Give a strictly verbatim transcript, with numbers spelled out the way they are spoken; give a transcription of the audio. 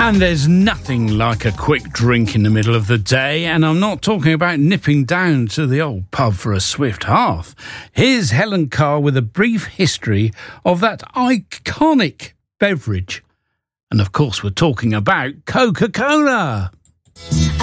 And there's nothing like a quick drink in the middle of the day, and I'm not talking about nipping down to the old pub for a swift hearth. Here's Helen Carr with a brief history of that iconic beverage. And of course, we're talking about Coca-Cola.